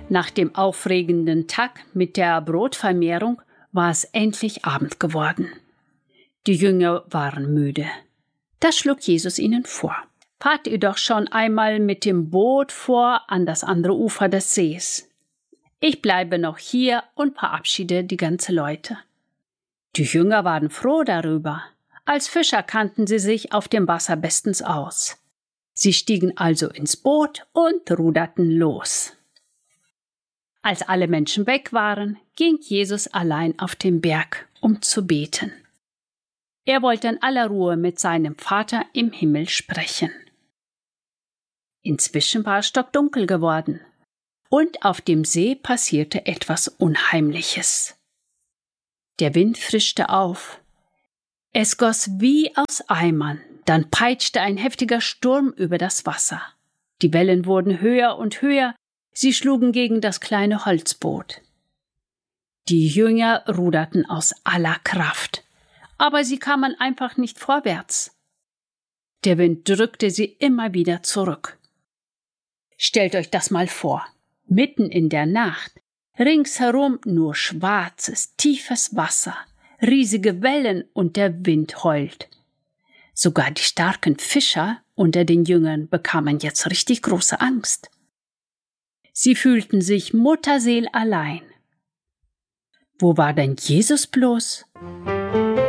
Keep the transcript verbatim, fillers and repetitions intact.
Nach dem aufregenden Tag mit der Brotvermehrung war es endlich Abend geworden. Die Jünger waren müde. Das schlug Jesus ihnen vor. Fahrt ihr doch schon einmal mit dem Boot vor an das andere Ufer des Sees. Ich bleibe noch hier und verabschiede die ganze Leute. Die Jünger waren froh darüber. Als Fischer kannten sie sich auf dem Wasser bestens aus. Sie stiegen also ins Boot und ruderten los. Als alle Menschen weg waren, ging Jesus allein auf den Berg, um zu beten. Er wollte in aller Ruhe mit seinem Vater im Himmel sprechen. Inzwischen war es stockdunkel geworden, und auf dem See passierte etwas Unheimliches. Der Wind frischte auf. Es goss wie aus Eimern, dann peitschte ein heftiger Sturm über das Wasser. Die Wellen wurden höher und höher, sie schlugen gegen das kleine Holzboot. Die Jünger ruderten aus aller Kraft, aber sie kamen einfach nicht vorwärts. Der Wind drückte sie immer wieder zurück. Stellt euch das mal vor, mitten in der Nacht, ringsherum nur schwarzes, tiefes Wasser, riesige Wellen und der Wind heult. Sogar die starken Fischer unter den Jüngern bekamen jetzt richtig große Angst. Sie fühlten sich mutterseelallein. Wo war denn Jesus bloß?